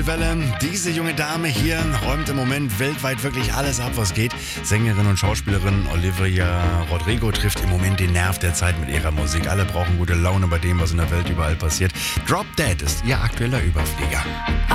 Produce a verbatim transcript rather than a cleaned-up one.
Welle. Diese junge Dame hier räumt im Moment weltweit wirklich alles ab, was geht. Sängerin und Schauspielerin Olivia Rodrigo trifft im Moment den Nerv der Zeit mit ihrer Musik. Alle brauchen gute Laune bei dem, was in der Welt überall passiert. Drop Dead ist ihr aktueller Überflieger.